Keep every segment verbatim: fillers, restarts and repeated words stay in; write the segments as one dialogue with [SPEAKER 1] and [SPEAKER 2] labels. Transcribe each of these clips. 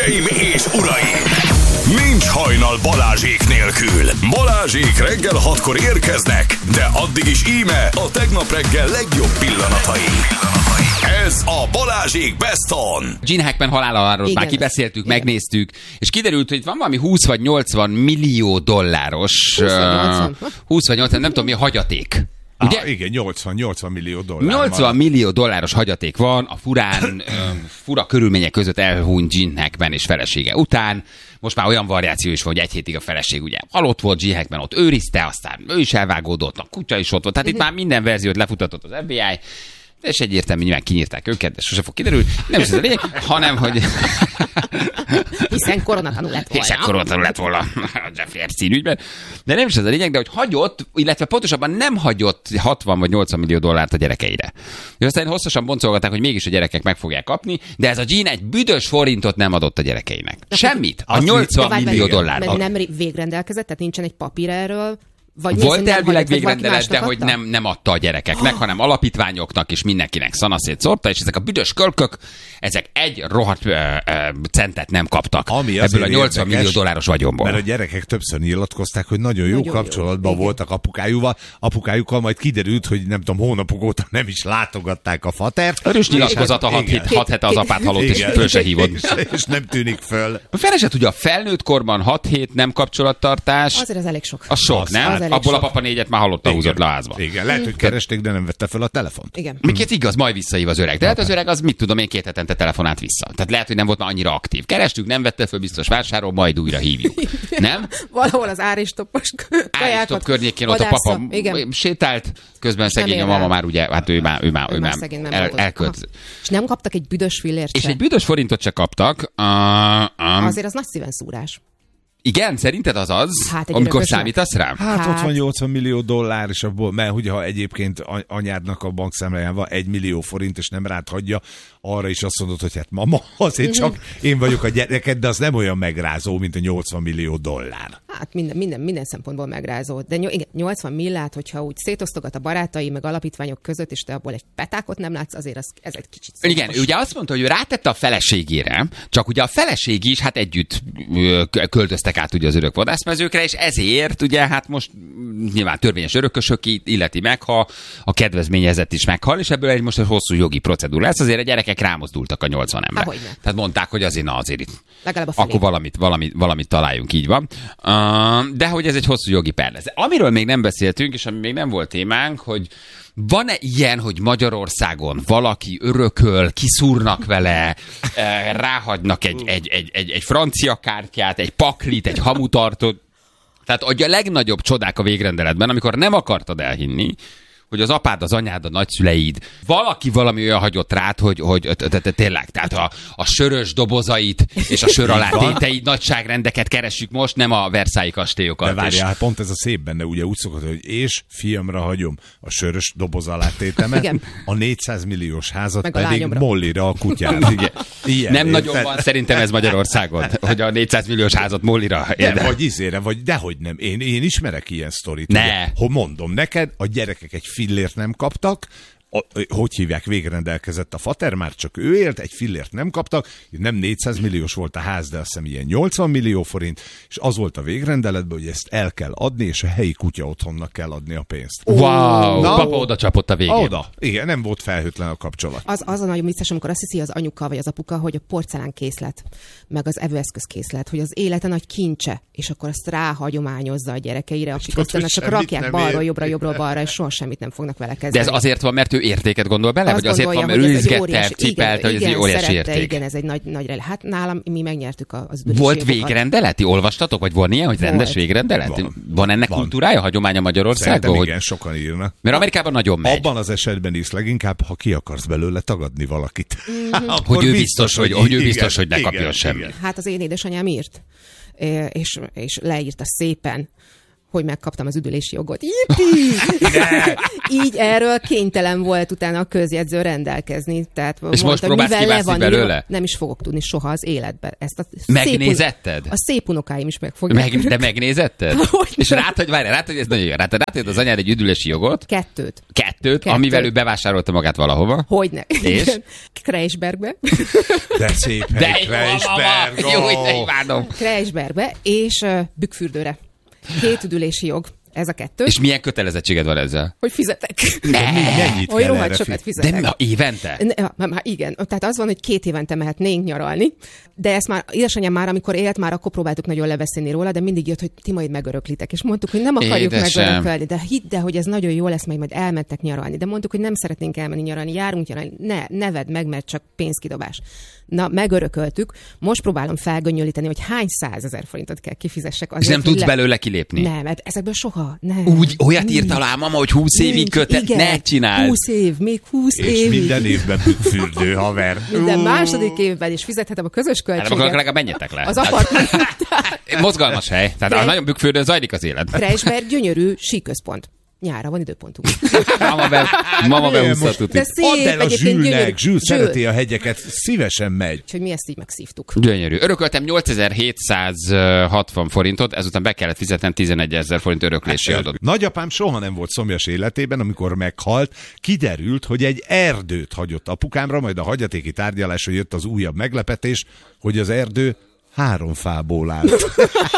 [SPEAKER 1] Hölgyeim és uraim! Nincs hajnal Balázsék nélkül. Balázsék reggel hatkor érkeznek, de addig is íme a tegnap reggel legjobb pillanatai. Ez a Balázsék Best On.
[SPEAKER 2] Gene Hackman haláláról már kibeszéltük, igen. Megnéztük, és kiderült, hogy van valami húsz vagy nyolcvan millió dolláros, húsz vagy nyolcvan, uh, húsz vagy nyolcvan nem tudom mi a hagyaték. Ugye?
[SPEAKER 3] Ah, igen, nyolcvan millió dollár.
[SPEAKER 2] nyolcvan millió dolláros hagyaték van a furán, fura körülmények között elhunyt Gene Hackman és felesége után. Most már olyan variáció is van, hogy egy hétig a feleség ugye halott volt, Gene Hackman ott őrizte, aztán ő is elvágódott, a kutya is ott volt. Tehát itt már minden verziót lefutatott az ef bé i, és egyértelmű, nyilván kinyírták őket, de sose fog kiderülni. Nem is ez a lényeg, hanem, hogy...
[SPEAKER 4] Hiszen koronatanul lett volna.
[SPEAKER 2] Hiszen koronatanul lett volna a Jeffrey Epstein ügyben. De nem is ez a lényeg, de hogy hagyott, illetve pontosabban nem hagyott hatvan vagy nyolcvan millió dollárt a gyerekeire. És aztán hosszasan boncolgatták, hogy mégis a gyerekek meg fogják kapni, de ez a Gene egy büdös forintot nem adott a gyerekeinek. Semmit. A nyolcvan millió dollár.
[SPEAKER 4] Mert nem végrendelkezett, tehát nincsen egy papír erről. Vagy
[SPEAKER 2] volt elvileg végrendelet, de hogy nem, nem adta a gyerekeknek, oh. hanem alapítványoknak és mindenkinek szanaszét szórta, és ezek a büdös kölkök, ezek egy rohadt ö, ö, centet nem kaptak ami ebből a nyolcvan millió dolláros vagyonból.
[SPEAKER 3] Mert a gyerekek többször nyilatkozták, hogy nagyon jó nagyon kapcsolatban jó. voltak apukájukkal, apukájukkal, majd kiderült, hogy nem tudom, hónapok óta nem is látogatták a fatert.
[SPEAKER 2] Erős nyilatkozat a hat hete az apát halott, és föl se hívod.
[SPEAKER 3] És, és nem tűnik föl.
[SPEAKER 2] A feleset ugye a felnőtt korban hat hét nem kapcsolattartás.
[SPEAKER 4] Azért az elég sok.
[SPEAKER 2] Az sok, az nem? Abból a papa négyet már hallotta húzott le a házba.
[SPEAKER 3] Igen, lehet, hogy keresték, de nem vette fel a telefont.
[SPEAKER 4] Igen.
[SPEAKER 2] Miket igaz, majd visszahív az öreg. De hát az öreg az, mit tudom én, két hetente telefonált vissza. Tehát lehet, hogy nem volt már annyira aktív. Kerestük, nem vette föl, biztos vásárol, majd újra hívjuk. Nem?
[SPEAKER 4] Valahol az áristoppos
[SPEAKER 2] Áristop környékén ott a papa igen. sétált, közben szegény a mama már ugye, hát ő már, ő már, ő már el, elkölt.
[SPEAKER 4] És nem kaptak egy büdös fillért
[SPEAKER 2] És egy büdös forintot se kaptak. Uh, um,
[SPEAKER 4] Azért az nagy szíven szúrás.
[SPEAKER 2] Igen, szerinted az az, hát amikor számítasz rá?
[SPEAKER 3] Hát, hát ott van nyolcvan millió dollár, és abból, mert ugye ha egyébként anyádnak a bankszámláján van egy millió forint, és nem rád hagyja, arra is azt mondod, hogy hát mama, azért csak én vagyok a gyereked, de az nem olyan megrázó, mint a nyolcvan millió dollár.
[SPEAKER 4] Hát minden, minden, minden szempontból megrázó. De igen, nyolcvan millát, hogyha úgy szétosztogat a barátai, meg alapítványok között, és te abból egy petákot nem látsz, azért az, ez egy kicsit szokos.
[SPEAKER 2] Igen, ő ugye azt mondta, hogy ő rátette a feleségére, csak ugye a feleség is hát együtt költöztek át ugye az örök vadászmezőkre, és ezért ugye hát most nyilván törvényes örökösök illeti meg, ha a kedvezményezett is meghal, és ebből egy most egy hosszú jogi procedúra lesz, azért a gyerekek rámozdultak a nyolcvan ember. Há, Tehát mondták, hogy azért na azért itt. Akkor valamit, valamit, valamit találjunk, így van. Uh, de hogy ez egy hosszú jogi per lesz. Amiről még nem beszéltünk, és ami még nem volt témánk, hogy van-e ilyen, hogy Magyarországon valaki örököl, kiszúrnak vele, ráhagynak egy, egy, egy, egy, egy francia kártyát, egy paklit, egy hamutartót. Tehát hogy a legnagyobb csodák a végrendeletben, amikor nem akartad elhinni, hogy az apád, az anyád, a nagyszüleid, valaki valami olyan hagyott rád, hogy, hogy tényleg, tehát a, a sörös dobozait és a sör alá téteid nagyságrendeket keressük most, nem a Versailles kastélyokat.
[SPEAKER 3] De várjál, hát pont ez a szép benne, ugye úgy szokott, hogy és fiamra hagyom a sörös doboz alá tétemet, a négyszáz milliós házat meg pedig a Mollira, a kutyára.
[SPEAKER 2] Igen. Nem nagyon van szerintem ez Magyarországon, hogy a négyszáz milliós házat Mollira.
[SPEAKER 3] De, vagy izére, vagy dehogy nem. Én, én ismerek ilyen sztorit.
[SPEAKER 2] Ne.
[SPEAKER 3] Ugye, hogy mondom neked, a gyerekek egy fillért nem kaptak, a, hogy hívják, végrendelkezett a fater, már csak ő élt, egy fillért nem kaptak, nem négyszáz milliós volt a ház, de azt hiszem ilyen nyolcvan millió forint, és az volt a végrendeletben, hogy ezt el kell adni, és a helyi kutya otthonnak kell adni a pénzt.
[SPEAKER 2] Wow, Na, papa oda csapott a végén.
[SPEAKER 3] Oda, igen, nem volt felhőtlen a kapcsolat.
[SPEAKER 4] Az, az a nagyon vicces, amikor azt hiszi az anyuka vagy az apuka, hogy a porcelánkészlet, meg az evőeszközkészlet, hogy az élete nagy kincse, és akkor azt ráhagyományozza a gyerekeire, akik aztán csak rakják balról, jobbra, jobbról, balra, és soha semmit nem fognak vele kezdeni.
[SPEAKER 2] De ez azért van, mert ő értéket gondol bele, azt vagy azért van, mert ő izgette, cipelte, hogy ez egy óriási érték.
[SPEAKER 4] Igen, ez egy nagy, nagy hát nálam mi megnyertük az
[SPEAKER 2] Volt végrendeleti? Olvastatok? Vagy van ilyen, hogy rendes volt. Végrendelet? Van, van ennek van. Kultúrája, hagyománya Magyarországon?
[SPEAKER 3] Szerintem igen, hogy... sokan írnak.
[SPEAKER 2] Mert Amerikában nagyon megy.
[SPEAKER 3] Abban az esetben is leginkább, ha ki akarsz belőle tagadni valakit.
[SPEAKER 2] Mm-hmm. hogy ő biztos, hogy, hogy, ő biztos, hogy ne kapjon semmit.
[SPEAKER 4] Hát az én édesanyám írt, és, és leírta szépen hogy megkaptam az üdülési jogot. Így erről kénytelen volt utána a közjegyző rendelkezni. Tehát
[SPEAKER 2] és most próbálsz kivászni belőle?
[SPEAKER 4] Nem is fogok tudni soha az életben. Ezt a
[SPEAKER 2] megnézetted?
[SPEAKER 4] Szép, a szép unokáim is meg fogják.
[SPEAKER 2] Meg, de megnézetted? És rád, hogy várj, rád, hogy ez nagyon jó. Rád, rád, hogy az anyád egy üdülési jogot?
[SPEAKER 4] Kettőt.
[SPEAKER 2] Kettőt, Kettőt. Amivel ő bevásárolta magát valahova?
[SPEAKER 4] Hogyne.
[SPEAKER 2] És?
[SPEAKER 4] Kreisbergbe.
[SPEAKER 3] De szép hely, Kreisberg.
[SPEAKER 2] Jó, hogy te imádom.
[SPEAKER 4] Kreisbergbe és uh, Bükkfürdőre. Két üdülési jog. Ez a kettő.
[SPEAKER 2] És milyen kötelezettséged van ezzel?
[SPEAKER 4] Hogy fizetek.
[SPEAKER 2] Ne.
[SPEAKER 3] Mennyit
[SPEAKER 4] hogy
[SPEAKER 3] kell
[SPEAKER 4] rohadt
[SPEAKER 3] erre
[SPEAKER 4] sokat
[SPEAKER 3] fi-
[SPEAKER 4] fizetek.
[SPEAKER 2] De na, évente?
[SPEAKER 4] Ne, már igen. Tehát az van, hogy két évente mehetnénk nyaralni, de ezt már édesanyám már, amikor élt, már akkor próbáltuk nagyon leveszélni róla, de mindig jött, hogy ti majd megöröklitek. És mondtuk, hogy nem akarjuk
[SPEAKER 2] Édesem.
[SPEAKER 4] megörökölni, de hidd el, hogy ez nagyon jó lesz, majd majd elmentek nyaralni. De mondtuk, hogy nem szeretnénk elmenni nyaralni, járunk nyaralni. Ne, ne vedd meg, mert csak pénzkidobás. Na, megörököltük. Most próbálom felgönnyölíteni, hogy hány százezer forintot kell kifizessek.
[SPEAKER 2] És nem tudsz le... belőle kilépni?
[SPEAKER 4] Nem, mert ezekből soha. Nem.
[SPEAKER 2] Úgy, olyat írt alá mama, hogy húsz évig kötet, ne csináld.
[SPEAKER 4] húsz év, még húsz
[SPEAKER 3] és
[SPEAKER 4] évig.
[SPEAKER 3] minden évben Bükkfürdő, haver.
[SPEAKER 4] Minden második évben is fizethetem a közös költséget.
[SPEAKER 2] Hát akkor legalább menjetek le.
[SPEAKER 4] Az apartman.
[SPEAKER 2] Mozgalmas hely. Tehát
[SPEAKER 4] Krej...
[SPEAKER 2] a nagyon Bükkfürdőn zajlik az élet.
[SPEAKER 4] Kreisberg gyönyörű síközpont. Nyára van időpontunk.
[SPEAKER 2] Mama be, mama behúzhatod
[SPEAKER 4] De
[SPEAKER 2] itt.
[SPEAKER 4] szép,
[SPEAKER 3] Add el a
[SPEAKER 4] egyébként
[SPEAKER 3] Zsülnek,
[SPEAKER 4] gyönyörű.
[SPEAKER 3] Zsül szereti a hegyeket, szívesen megy.
[SPEAKER 4] Úgyhogy mi ezt így megszívtuk.
[SPEAKER 2] Gyönyörű. Örököltem nyolcezer-hétszázhatvan forintot, ezután be kellett fizetnem tizenegyezer forint öröklési adót.
[SPEAKER 3] Nagyapám soha nem volt szomjas életében, amikor meghalt, kiderült, hogy egy erdőt hagyott apukámra, majd a hagyatéki tárgyalásra jött az újabb meglepetés, hogy az erdő három fából állt.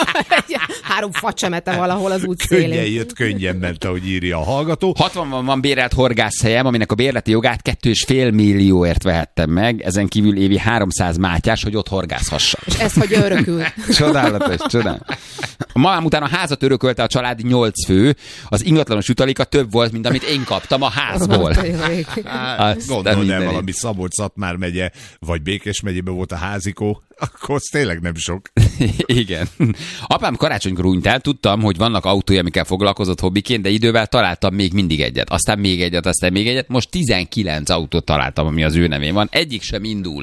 [SPEAKER 4] Három facsemete valahol az út
[SPEAKER 3] Könnyen
[SPEAKER 4] szélén.
[SPEAKER 3] jött, könnyen ment, ahogy írja a hallgató.
[SPEAKER 2] hatvanban van bérelt horgászhelyem, aminek a bérleti jogát kettő és fél millióért vehettem meg, ezen kívül évi háromszáz mátyás, hogy ott horgászhassak.
[SPEAKER 4] És ezt hagyja örökül.
[SPEAKER 2] Csodálatos, csodálatos. A mamám után a házat örökölte a család nyolc fő, az ingatlanos jutaléka több volt, mint amit én kaptam a házból.
[SPEAKER 3] Hát, gondold el, valami Szabolcs-Szatmár megye, vagy Békés megyében volt a házikó, akkor az tényleg nem sok.
[SPEAKER 2] Igen. Apám karácsonykor hunyt el, tudtam, hogy vannak autói, amikkel foglalkozott hobbiként, de idővel találtam még mindig egyet. Aztán még egyet, aztán még egyet. Most tizenkilenc autót találtam, ami az ő nevén van. Egyik sem indul.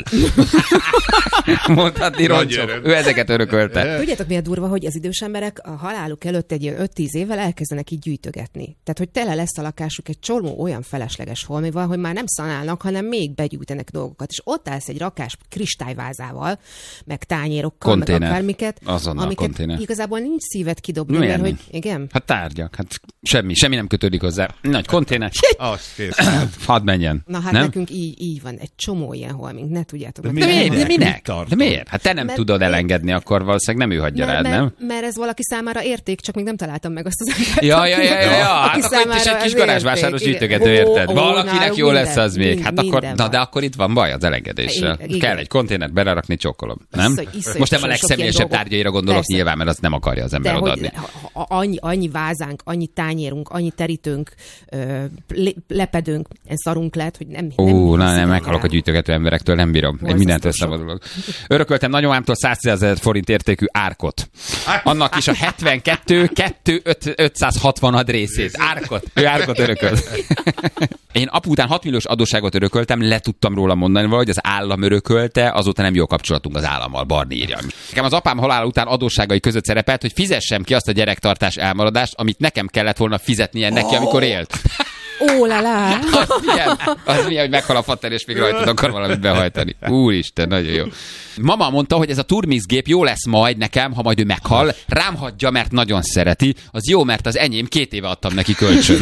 [SPEAKER 2] Mondhatni roncsok. Ő ezeket örökölte.
[SPEAKER 4] Tudjátok, mi a durva, hogy az idős emberek a haláluk előtt egy ilyen öt-tíz évvel elkezdenek így gyűjtögetni. Tehát, hogy tele lesz a lakásuk egy csomó olyan felesleges holmival, hogy már nem szanálnak, hanem még begyűjtenek dolgokat. És ott állsz egy rakás kristályvázával, meg tányérokkal,
[SPEAKER 2] konténer.
[SPEAKER 4] meg akármiket,
[SPEAKER 2] Azonnal
[SPEAKER 4] amiket
[SPEAKER 2] konténer.
[SPEAKER 4] igazából nincs szívet kidobni,
[SPEAKER 2] Milyen
[SPEAKER 4] mert
[SPEAKER 2] nincs?
[SPEAKER 4] hogy igen.
[SPEAKER 2] Hát tárgyak, hát semmi, semmi nem kötődik hozzá. Nagy konténer.
[SPEAKER 3] Az kész.
[SPEAKER 2] Hadd menjen.
[SPEAKER 4] Na hát
[SPEAKER 2] nem?
[SPEAKER 4] nekünk így, így van, egy csomó ilyen holmink, ne tudjátok.
[SPEAKER 3] De
[SPEAKER 4] meg.
[SPEAKER 2] De
[SPEAKER 3] minek?
[SPEAKER 2] miért? De
[SPEAKER 3] Mit
[SPEAKER 2] minek?
[SPEAKER 3] tartod?
[SPEAKER 2] De miért? Hát te nem
[SPEAKER 4] Mert-
[SPEAKER 2] tudod elengedni, akkor valószínűleg nem ő hagyja rád,
[SPEAKER 4] mert,
[SPEAKER 2] nem?
[SPEAKER 4] mert ez valaki számára érték, csak még nem találtam meg azt az embert.
[SPEAKER 2] Ja, ja, ja, ja, ja.
[SPEAKER 4] Aki
[SPEAKER 2] Hát akkor itt is egy
[SPEAKER 4] számára
[SPEAKER 2] kis
[SPEAKER 4] ez
[SPEAKER 2] garázsvásáros
[SPEAKER 4] érték,
[SPEAKER 2] gyűjtögető,
[SPEAKER 4] igen.
[SPEAKER 2] érted?
[SPEAKER 4] Ó, ó,
[SPEAKER 2] Valakinek
[SPEAKER 4] nálunk
[SPEAKER 2] jó lesz
[SPEAKER 4] minden,
[SPEAKER 2] az még.
[SPEAKER 4] mind-
[SPEAKER 2] Hát akkor,
[SPEAKER 4] minden
[SPEAKER 2] na
[SPEAKER 4] van.
[SPEAKER 2] de akkor itt van baj az elengedéssel.
[SPEAKER 4] Igen.
[SPEAKER 2] Kell egy konténert belerakni, csokkolom. Nem?
[SPEAKER 4] Iszony- iszonyatosan
[SPEAKER 2] Most nem a
[SPEAKER 4] sok
[SPEAKER 2] legszemélyesebb
[SPEAKER 4] ilyen dolgot.
[SPEAKER 2] tárgyaira gondolok
[SPEAKER 4] Persze.
[SPEAKER 2] nyilván, mert azt nem akarja az ember
[SPEAKER 4] De hogy
[SPEAKER 2] odaadni.
[SPEAKER 4] ha- ha- annyi, annyi vázánk, annyi tányérunk, annyi terítőnk, ö, le, lepedőnk, ez szarunk lehet, hogy nem...
[SPEAKER 2] Ó,
[SPEAKER 4] nem
[SPEAKER 2] na
[SPEAKER 4] hiszik
[SPEAKER 2] nem,
[SPEAKER 4] el
[SPEAKER 2] meghalok a
[SPEAKER 4] rá.
[SPEAKER 2] gyűjtögető emberektől, nem bírom. Egy
[SPEAKER 4] Borzasztó
[SPEAKER 2] mindentől
[SPEAKER 4] sok.
[SPEAKER 2] szabadulok. Örököltem nagyomámtól százezer forint értékű árkot. Annak is a hetvenkettő kettő ötszázhatvan részét. Árkot. Ő árkot örökölt. Én apu után hat milliós adósságot örököltem, le tudtam róla mondani valahogy, az állam örökölte, azóta nem jó kapcsolatunk az állammal, Barni írja. Nekem az apám halála után adósságai között szerepelt, hogy fizessem ki azt a gyerektartás elmaradást, amit nekem kellett volna fizetnie neki, amikor élt.
[SPEAKER 4] Ó, la la!
[SPEAKER 2] Az milyen, az milyen, hogy meghal a fater, és még rajtad akar valamit behajtani. Úristen, nagyon jó. Mama mondta, hogy ez a Turmix gép jó lesz majd nekem, ha majd ő meghal. Rám hagyja, mert nagyon szereti. Az jó, mert az enyém, két éve adtam neki kölcsön.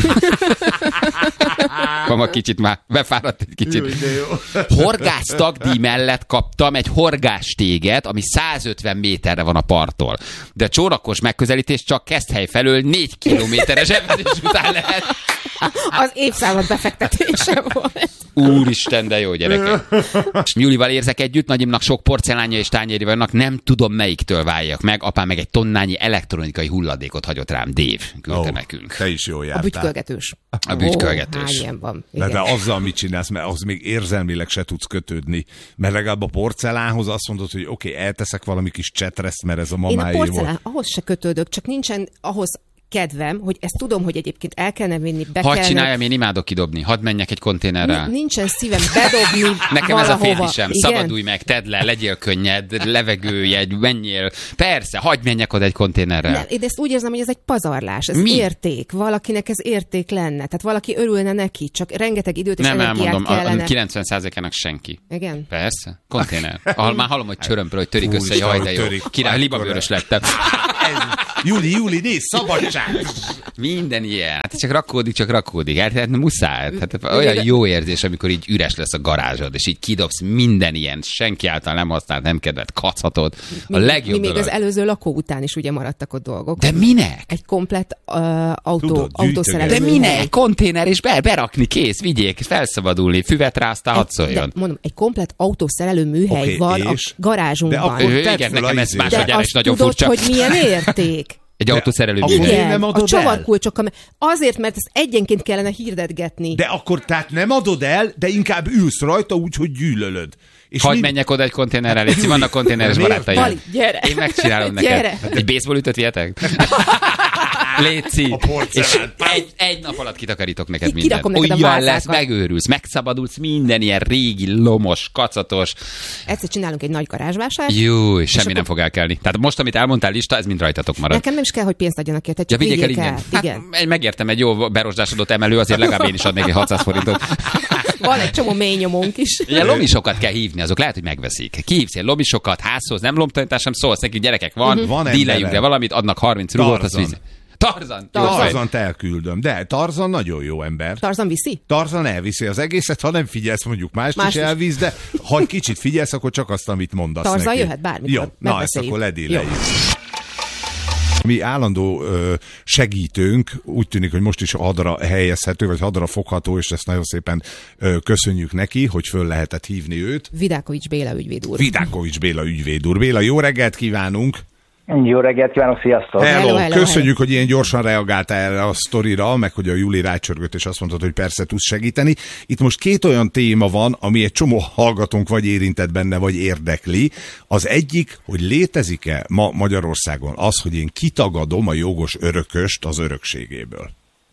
[SPEAKER 2] Mama kicsit már befáradt egy kicsit. Horgásztagdíj mellett kaptam egy horgástéget, ami százötven méterre van a parttól. De csónakos megközelítés csak Keszthely felől négy kilométeres emelés után lehet.
[SPEAKER 4] Az évszázad befektetése volt.
[SPEAKER 2] Úristen, de jó gyerekek. És Nyulival érzek együtt, nagyimnak sok porcelánja és tányéri vannak, nem tudom melyiktől váljak meg. Apám meg egy tonnányi elektronikai hulladékot hagyott rám, Dave küldte
[SPEAKER 3] Ó,
[SPEAKER 2] nekünk.
[SPEAKER 3] Te is jól
[SPEAKER 4] A
[SPEAKER 3] jártál.
[SPEAKER 4] bütykölgetős.
[SPEAKER 2] A bütykölgetős.
[SPEAKER 4] Ó, hány ilyen van.
[SPEAKER 3] De,
[SPEAKER 4] Igen.
[SPEAKER 3] de azzal mit csinálsz, mert az még érzelmileg se tudsz kötődni. Mert legalább a porcelánhoz azt mondod, hogy oké, okay, elteszek valami kis csetreszt, mert ez a
[SPEAKER 4] Én a
[SPEAKER 3] mamáé
[SPEAKER 4] porcelán,
[SPEAKER 3] volt.
[SPEAKER 4] ahhoz se kötődök, csak nincsen ahhoz kedvem, hogy ezt tudom, hogy egyébként el kellene vinni, be
[SPEAKER 2] Hadd
[SPEAKER 4] kellene...
[SPEAKER 2] csináljam, én imádok kidobni. Hadd menjek egy konténerrel.
[SPEAKER 4] Nincsen szívem bedobni
[SPEAKER 2] Nekem
[SPEAKER 4] valahova.
[SPEAKER 2] ez a fétisem. Szabadulj meg, tedd le, legyél könnyed, levegőjegy, menjél. Persze, hagyj menjek oda egy konténerrel.
[SPEAKER 4] Ne, én ezt úgy érzem, hogy ez egy pazarlás, ez
[SPEAKER 2] Mi?
[SPEAKER 4] érték. Valakinek ez érték lenne. Tehát valaki örülne neki, csak rengeteg időt és
[SPEAKER 2] Nem
[SPEAKER 4] energiát
[SPEAKER 2] elmondom,
[SPEAKER 4] kellene.
[SPEAKER 2] a kilencven százalékának senki.
[SPEAKER 4] Igen?
[SPEAKER 2] Persze, konténer. Ahol már hallom, hogy csörömpöl, hogy törik össze,
[SPEAKER 3] Úristen,
[SPEAKER 2] jaj,
[SPEAKER 3] hogy
[SPEAKER 2] de jó.
[SPEAKER 3] törik.
[SPEAKER 2] Király, libabőrös lettem.
[SPEAKER 3] Júli, Júli, nézd, szabadság!
[SPEAKER 2] Minden ilyen. Hát csak rakódik, csak rakódik. Hát, hát muszáj. Hát olyan jó érzés, amikor így üres lesz a garázsod, és így kidobsz minden ilyen, senki által nem használt, nem kedvelt kacatot. A
[SPEAKER 4] Mi,
[SPEAKER 2] legjobb
[SPEAKER 4] mi még
[SPEAKER 2] dolog.
[SPEAKER 4] az előző lakó után is ugye maradtak ott dolgok.
[SPEAKER 2] De minek?
[SPEAKER 4] Egy komplett uh, autó,
[SPEAKER 3] Tudod,
[SPEAKER 4] autószerelő.
[SPEAKER 2] De
[SPEAKER 3] gyűjtögetni.
[SPEAKER 2] minek? Konténer és be, berakni, kész, vigyék, felszabadulni, füvet ráztál, hadd szóljon.
[SPEAKER 4] De mondom, egy komplett autószerelő műhely
[SPEAKER 3] Oké,
[SPEAKER 4] van
[SPEAKER 3] és?
[SPEAKER 4] a garázsunkban.
[SPEAKER 3] De akkor
[SPEAKER 2] Ő,
[SPEAKER 3] tedd
[SPEAKER 2] igen,
[SPEAKER 3] fel
[SPEAKER 2] nekem
[SPEAKER 3] a
[SPEAKER 2] ez
[SPEAKER 3] izét.
[SPEAKER 2] másodjára
[SPEAKER 4] De
[SPEAKER 2] is
[SPEAKER 4] azt
[SPEAKER 2] nagyon
[SPEAKER 4] tudod,
[SPEAKER 2] furcsa.
[SPEAKER 4] hogy milyen érték?
[SPEAKER 2] Egy autószerelő
[SPEAKER 3] akkor
[SPEAKER 2] műhely.
[SPEAKER 3] miért nem
[SPEAKER 4] a
[SPEAKER 3] adod el?
[SPEAKER 4] csavarkulcsokkal. Azért, mert ezt egyenként kellene hirdetgetni.
[SPEAKER 3] De akkor tehát nem adod el, de inkább ülsz rajta úgy, hogy gyűlölöd. És
[SPEAKER 2] Hadd
[SPEAKER 3] mind-
[SPEAKER 2] menjek oda egy konténerrel, légy, vannak konténeres
[SPEAKER 3] Miért?
[SPEAKER 2] barátaim.
[SPEAKER 4] Vali, gyere!
[SPEAKER 2] Én megcsinálom
[SPEAKER 4] Gyere!
[SPEAKER 2] neked. Egy baseballütőt vihetek? Léci.
[SPEAKER 3] A porcelán.
[SPEAKER 2] És egy, egy nap alatt kitakarítok neked
[SPEAKER 4] Ki-
[SPEAKER 2] mindent.
[SPEAKER 4] kirakom neked a
[SPEAKER 2] Olyan
[SPEAKER 4] vázákat.
[SPEAKER 2] lesz, megőrülsz, megszabadulsz minden ilyen régi, lomos, kacatos.
[SPEAKER 4] Egyszer csinálunk egy nagy garázsvásárt.
[SPEAKER 2] Jó, semmi
[SPEAKER 4] akkor-
[SPEAKER 2] nem fog elkelni. Tehát most, amit elmondtál lista, ez mind rajtatok marad.
[SPEAKER 4] Nekem nem is kell, hogy pénzt adjanak érte,
[SPEAKER 2] Ja,
[SPEAKER 4] csak
[SPEAKER 2] vigyék el
[SPEAKER 4] vigyék
[SPEAKER 2] ingyen.
[SPEAKER 4] el.
[SPEAKER 2] Hát,
[SPEAKER 4] Igen.
[SPEAKER 2] egy- megértem, egy jó berosdásodott emelő, azért legalább én is adnék egy hatszáz forintot.
[SPEAKER 4] Van egy csomó mély nyomónk is.
[SPEAKER 2] Ilyen lomisokat kell hívni, azok lehet, hogy megveszik. Kihívsz ilyen lomisokat, házhoz, nem lomtanítás, sem szólsz neki, gyerekek, van,
[SPEAKER 3] Mhm. Van
[SPEAKER 2] díleljük,
[SPEAKER 3] emberem.
[SPEAKER 2] de valamit, adnak harminc rugót, az
[SPEAKER 3] Tarzan.
[SPEAKER 2] víz. Tarzan! Jó fej.
[SPEAKER 3] Tarzant elküldöm. De Tarzan nagyon jó ember.
[SPEAKER 4] Tarzan viszi?
[SPEAKER 3] Tarzan elviszi az egészet, ha nem figyelsz, mondjuk mást
[SPEAKER 4] Más
[SPEAKER 3] is
[SPEAKER 4] is.
[SPEAKER 3] elvisz, de ha egy kicsit figyelsz, akkor csak azt, amit mondasz
[SPEAKER 4] Tarzan
[SPEAKER 3] neki.
[SPEAKER 4] jöhet bármikor,
[SPEAKER 3] Jó, na ezt
[SPEAKER 4] megbeszéljük.
[SPEAKER 3] akkor ledéleljük.
[SPEAKER 4] Jó.
[SPEAKER 3] Mi állandó ö, segítőnk, úgy tűnik, hogy most is hadra helyezhető, vagy hadra fogható, és ezt nagyon szépen ö, köszönjük neki, hogy föl lehetett hívni őt.
[SPEAKER 4] Vidákovics Béla ügyvéd úr.
[SPEAKER 3] Vidákovics Béla ügyvéd úr. Béla, jó reggelt kívánunk!
[SPEAKER 5] Jó reggelt kívánok, sziasztok!
[SPEAKER 3] Hello,
[SPEAKER 4] Hello, hello,
[SPEAKER 3] köszönjük, hogy ilyen gyorsan reagáltál erre a sztorira, meg hogy a Júli rácsörgött, és azt mondtad, hogy persze tudsz segíteni. Itt most két olyan téma van, ami egy csomó hallgatónk vagy érintett benne, vagy érdekli. Az egyik, hogy létezik-e ma Magyarországon az, hogy én kitagadom a jogos örököst az örökségéből?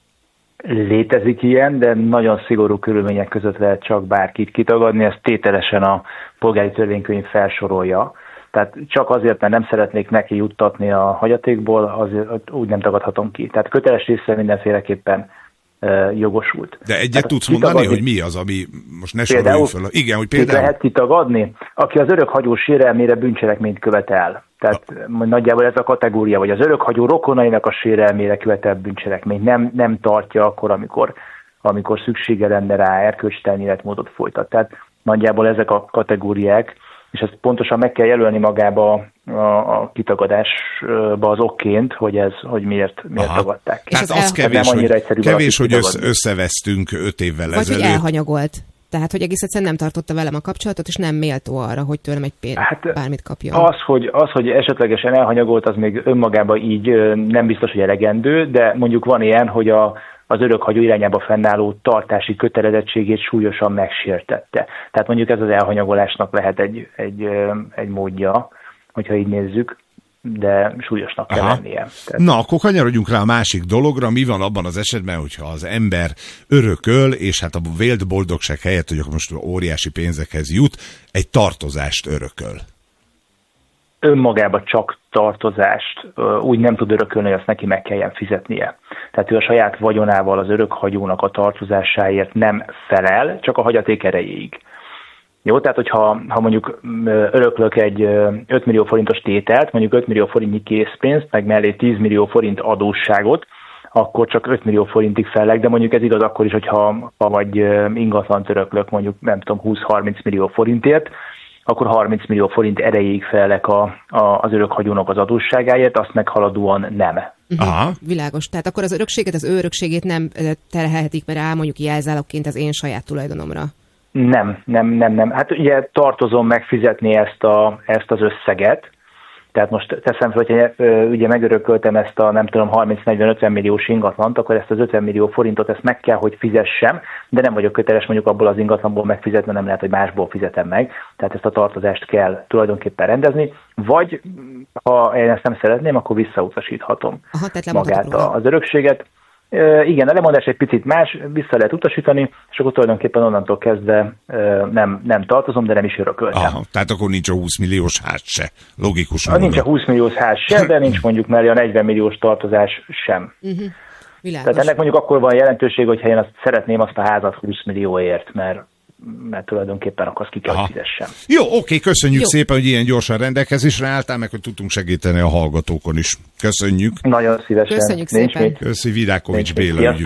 [SPEAKER 5] Létezik ilyen, de nagyon szigorú körülmények között lehet csak bárkit kitagadni, ezt tételesen a polgári törvénykönyv felsorolja. Tehát csak azért, mert nem szeretnék neki juttatni a hagyatékból, azért úgy nem tagadhatom ki. Tehát köteles része mindenféleképpen uh, jogosult.
[SPEAKER 3] De egyet
[SPEAKER 5] Tehát
[SPEAKER 3] tudsz
[SPEAKER 5] kitagadni-
[SPEAKER 3] mondani, hogy mi az, ami most ne
[SPEAKER 5] Például-
[SPEAKER 3] soroljunk föl. Igen, hogy
[SPEAKER 5] Kit
[SPEAKER 3] például...
[SPEAKER 5] lehet kitagadni? Aki az örökhagyó sérelmére bűncselekményt követel. Tehát a... nagyjából ez a kategória, vagy az örökhagyó rokonainak a sérelmére követel bűncselekményt. Nem, nem tartja akkor, amikor, amikor szüksége lenne rá, erkölcstelen életmódot folytat. Tehát nagyjából ezek a kategóriák, és ezt pontosan meg kell jelölni magába a, a kitagadásba az okként, hogy ez, hogy miért, miért
[SPEAKER 3] Aha.
[SPEAKER 5] tagadták ki.
[SPEAKER 3] Tehát
[SPEAKER 4] az
[SPEAKER 3] az
[SPEAKER 4] el-
[SPEAKER 3] kevés,
[SPEAKER 5] nem annyira
[SPEAKER 3] hogy,
[SPEAKER 5] egyszerű
[SPEAKER 3] kevés, hogy
[SPEAKER 5] valakit
[SPEAKER 3] össze,
[SPEAKER 5] kitagadni.
[SPEAKER 3] összevesztünk öt évvel
[SPEAKER 4] Vagy hogy
[SPEAKER 3] ezelőtt.
[SPEAKER 4] elhanyagolt. Tehát, hogy egész egyszerűen nem tartotta velem a kapcsolatot, és nem méltó arra, hogy tőlem egy pénzt,
[SPEAKER 5] Hát,
[SPEAKER 4] bármit kapjon.
[SPEAKER 5] Az hogy, az, hogy esetlegesen elhanyagolt, az még önmagában így ö, nem biztos, hogy elegendő, de mondjuk van ilyen, hogy a, az örökhagyó irányába fennálló tartási kötelezettségét súlyosan megsértette. Tehát mondjuk ez az elhanyagolásnak lehet egy, egy, ö, egy módja, hogyha így nézzük, de súlyosnak kell
[SPEAKER 3] Aha.
[SPEAKER 5] lennie. Tehát
[SPEAKER 3] Na, akkor kanyarodjunk rá a másik dologra. Mi van abban az esetben, hogyha az ember örököl, és hát a vélt boldogság helyett, hogy akkor most óriási pénzekhez jut, egy tartozást örököl.
[SPEAKER 5] önmagába csak tartozást ö, úgy nem tud örökölni, hogy azt neki meg kelljen fizetnie. Tehát ő a saját vagyonával az örökhagyónak a tartozásáért nem felel, csak a hagyaték erejéig. Jó, tehát hogyha ha mondjuk ö, öröklök egy ö, öt millió forintos tételt, mondjuk öt millió forintnyi készpénzt, meg mellé tíz millió forint adósságot, akkor csak öt millió forintig fellek, de mondjuk ez igaz akkor is, hogyha ha vagy ö, ingatlant öröklök mondjuk nem tudom húsz-harminc millió forintért, akkor harminc millió forint erejéig felelek a, a, az örökhagyónak az adósságáért, azt meghaladóan nem.
[SPEAKER 3] Aha.
[SPEAKER 4] Világos. Tehát akkor az örökséget, az ő örökségét nem ö, terhelhetik be rá, mondjuk jelzálogként az én saját tulajdonomra.
[SPEAKER 5] Nem, nem, nem, nem. Hát ugye tartozom megfizetni ezt, a, ezt az összeget. Tehát most teszem fel, hogy ugye megörököltem ezt a nem tudom harminc-negyven-ötven milliós ingatlant, akkor ezt az ötven millió forintot ezt meg kell, hogy fizessem, de nem vagyok köteles mondjuk abból az ingatlanból megfizetni, nem lehet, hogy másból fizetem meg. Tehát ezt a tartozást kell tulajdonképpen rendezni. Vagy Ha én ezt nem szeretném, akkor visszautasíthatom
[SPEAKER 4] Aha, tehát
[SPEAKER 5] magát a, az örökséget. E, igen, a lemondás egy picit más, vissza lehet utasítani, és akkor tulajdonképpen onnantól kezdve e, nem, nem tartozom, de nem is örököltem.
[SPEAKER 3] Aha, tehát akkor nincs a húsz milliós ház se. Logikus
[SPEAKER 5] módon. Nincs a húsz milliós ház se, de nincs mondjuk mellé a negyven milliós tartozás sem.
[SPEAKER 4] Uh-huh. Világos.
[SPEAKER 5] Tehát ennek mondjuk akkor van jelentőség, hogyha én azt szeretném azt a házat húsz millióért, mert mert tulajdonképpen akkor azt ki kell, hogy fizessem.
[SPEAKER 3] Jó, oké, köszönjük
[SPEAKER 4] Jó.
[SPEAKER 3] szépen, hogy ilyen gyorsan rendelkezésre álltál, meg hogy tudtunk segíteni a hallgatókon is. Köszönjük.
[SPEAKER 5] Nagyon szívesen.
[SPEAKER 4] Köszönjük
[SPEAKER 5] Nincs
[SPEAKER 4] szépen.
[SPEAKER 5] mit.
[SPEAKER 3] Köszi, Vidákovics
[SPEAKER 5] Nincs mit.
[SPEAKER 3] Béla ügy.